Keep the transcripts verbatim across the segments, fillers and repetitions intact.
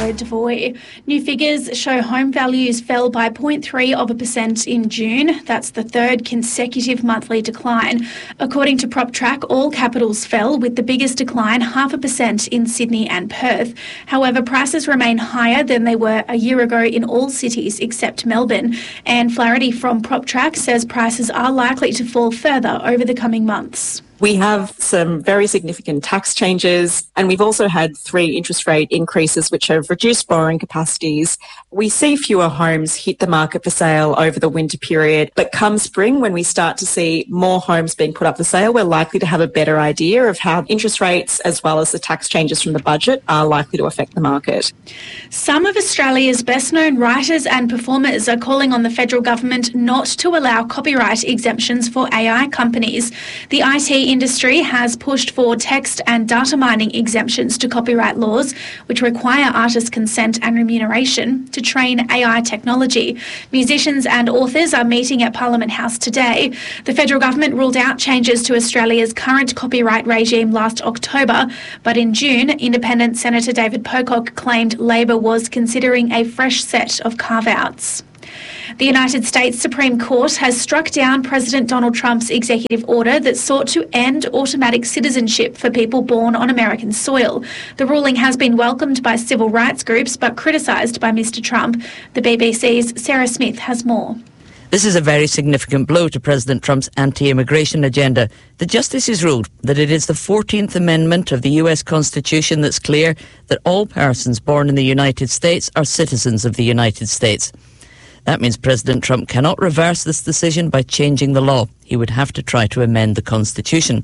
Joe Devoy. New figures show home values fell by zero point three of a percent in June. That's the third consecutive monthly decline. According to PropTrack, all capitals fell, with the biggest decline half a percent in Sydney and Perth. However, prices remain higher than they were a year ago in all cities except Melbourne. Anne Flaherty from PropTrack says prices are likely to fall further over the coming months. We have some very significant tax changes, and we've also had three interest rate increases which have reduced borrowing capacities. We see fewer homes hit the market for sale over the winter period, but come spring, when we start to see more homes being put up for sale, we're likely to have a better idea of how interest rates as well as the tax changes from the budget are likely to affect the market. Some of Australia's best-known writers and performers are calling on the federal government not to allow copyright exemptions for A I companies. The I T industry has pushed for text and data mining exemptions to copyright laws, which require artist consent and remuneration to train A I technology. Musicians and authors are meeting at Parliament House today. The federal government ruled out changes to Australia's current copyright regime last October, but in June, Independent Senator David Pocock claimed Labor was considering a fresh set of carve-outs. The United States Supreme Court has struck down President Donald Trump's executive order that sought to end automatic citizenship for people born on American soil. The ruling has been welcomed by civil rights groups but criticised by Mister Trump. The B B C's Sarah Smith has more. This is a very significant blow to President Trump's anti-immigration agenda. The justices ruled that it is the fourteenth Amendment of the U S Constitution that's clear that all persons born in the United States are citizens of the United States. That means President Trump cannot reverse this decision by changing the law. He would have to try to amend the Constitution.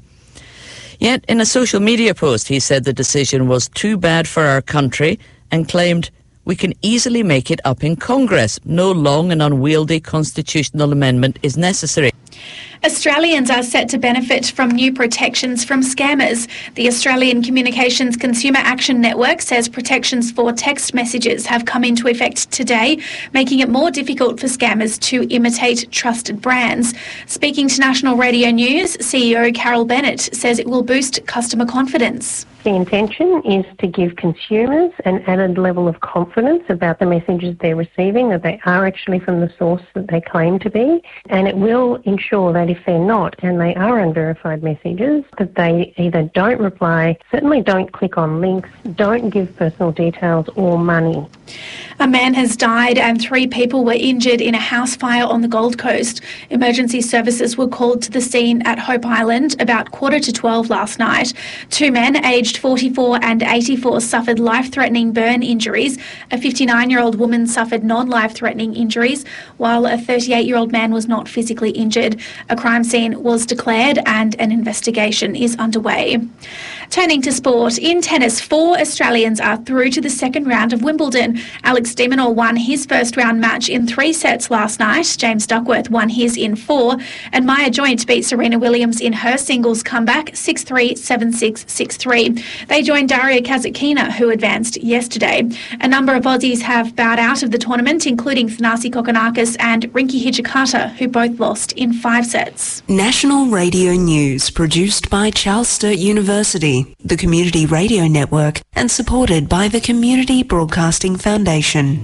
Yet, in a social media post, he said the decision was too bad for our country and claimed, "We can easily make it up in Congress. No long and unwieldy constitutional amendment is necessary." Australians are set to benefit from new protections from scammers. The Australian Communications Consumer Action Network says protections for text messages have come into effect today, making it more difficult for scammers to imitate trusted brands. Speaking to National Radio News, C E O Carol Bennett says it will boost customer confidence. The intention is to give consumers an added level of confidence about the messages they're receiving, that they are actually from the source that they claim to be, and it will ensure that if they're not and they are unverified messages, that they either don't reply, certainly don't click on links, don't give personal details or money. A man has died and three people were injured in a house fire on the Gold Coast. Emergency services were called to the scene at Hope Island about quarter to twelve last night. Two men aged forty-four and eighty-four suffered life-threatening burn injuries. A fifty-nine-year-old woman suffered non-life-threatening injuries, while a thirty-eight-year-old man was not physically injured. A crime scene was declared and an investigation is underway. Turning to sport, in tennis, four Australians are through to the second round of Wimbledon. Alex de Minaur won his first round match in three sets last night. James Duckworth won his in four, and Maya Joint beat Serena Williams in her singles comeback six three, seven six, six three. They joined Daria Kasatkina, who advanced yesterday. A number of Aussies have bowed out of the tournament, including Thanasi Kokkinakis and Rinky Hijikata, who both lost in five sets. National Radio News, produced by Charles Sturt University, the Community Radio Network, and supported by the Community Broadcasting Foundation.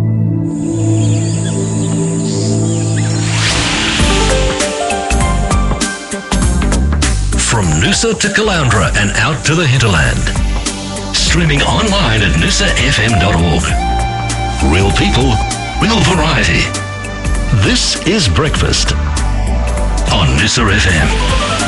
From Noosa to Caloundra and out to the hinterland. Streaming online at noosa f m dot org. Real people, real variety. This is Breakfast on Noosa F M.